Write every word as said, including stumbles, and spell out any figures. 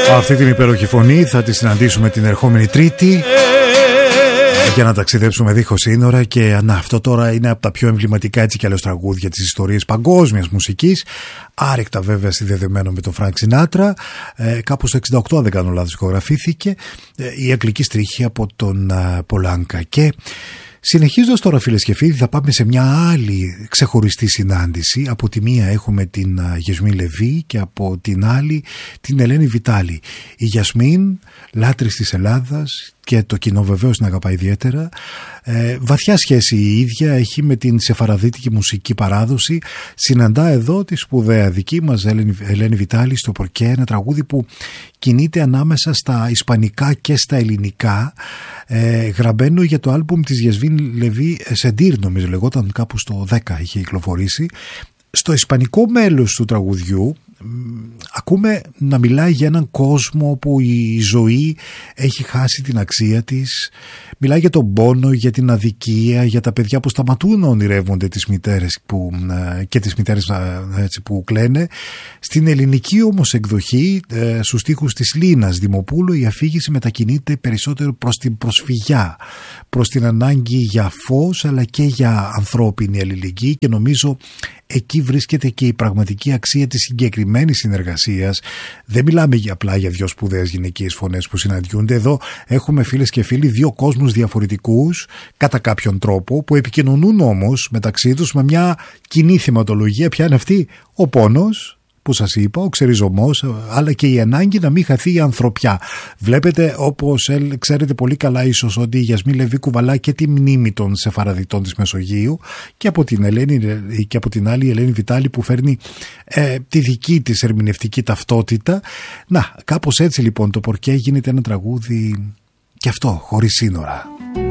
Αυτή την υπέροχη φωνή θα τη συναντήσουμε την ερχόμενη Τρίτη για να ταξιδέψουμε δίχως σύνορα. Και να, αυτό τώρα είναι από τα πιο εμβληματικά έτσι κι αλλιώς τραγούδια της ιστορίας παγκόσμιας μουσικής. Άρρηκτα βέβαια συνδεδεμένο με τον Φρανκ Σινάτρα. Ε, κάπου στο εξήντα οκτώ, αν δεν κάνω λάθος, ηχογραφήθηκε ε, η αγγλική στρίχη από τον ε, Πολάνκα. Και συνεχίζοντας τώρα, φίλες και φίλοι, θα πάμε σε μια άλλη ξεχωριστή συνάντηση. Από τη μία έχουμε την Γιασμίν Λεβί και από την άλλη την Ελένη Βιτάλη. Η Γιασμίν, λάτρης της Ελλάδας και το κοινό βεβαίως την αγαπά ιδιαίτερα. Ε, βαθιά σχέση η ίδια έχει με την σεφαραδίτικη μουσική παράδοση. Συναντά εδώ τη σπουδαία δική μας Ελένη, Ελένη Βιτάλη στο Πορκέ, ένα τραγούδι που κινείται ανάμεσα στα ισπανικά και στα ελληνικά, ε, γραμμένο για το άλμπουμ της Γιασμίν Λεβί, Σεντήρ νομίζω λεγόταν, κάπου στο δέκα είχε κυκλοφορήσει. Στο ισπανικό μέλος του τραγουδιού ακούμε να μιλάει για έναν κόσμο όπου η ζωή έχει χάσει την αξία της. Μιλάει για τον πόνο, για την αδικία, για τα παιδιά που σταματούν να ονειρεύονται τις μητέρες που, και τις μητέρες έτσι, που κλαίνε. Στην ελληνική όμως εκδοχή, στους στίχους της Λίνας Δημοπούλου, η αφήγηση μετακινείται περισσότερο προς την προσφυγιά, προς την ανάγκη για φως αλλά και για ανθρώπινη αλληλεγγύη, και νομίζω εκεί βρίσκεται και η πραγματική αξία της συγκεκριμένης συνεργασίας. Δεν μιλάμε για απλά για δύο σπουδαίες γυναικείες φωνές που συναντιούνται. Εδώ έχουμε, φίλες και φίλοι, δύο κόσμους διαφορετικούς κατά κάποιον τρόπο, που επικοινωνούν όμως μεταξύ τους με μια κοινή θεματολογία. Ποια είναι αυτή? Ο πόνος που σας είπα, ο ξεριζωμός, αλλά και η ανάγκη να μην χαθεί η ανθρωπιά. Βλέπετε, όπως ξέρετε πολύ καλά ίσως, ότι η Γιασμίν Λεβί κουβαλά και τη μνήμη των σεφαραδιτών της Μεσογείου, και από την, Ελένη, και από την άλλη η Ελένη Βιτάλη που φέρνει ε, τη δική της ερμηνευτική ταυτότητα. Να, κάπως έτσι λοιπόν το Πορκέ γίνεται ένα τραγούδι και αυτό χωρίς σύνορα.